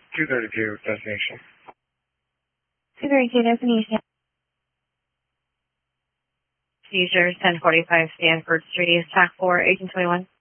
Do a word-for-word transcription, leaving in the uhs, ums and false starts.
two thirty-two, destination. two thirty-two, destination. Seizure, ten forty-five Stanford Street, East, T A C four, agent twenty-one.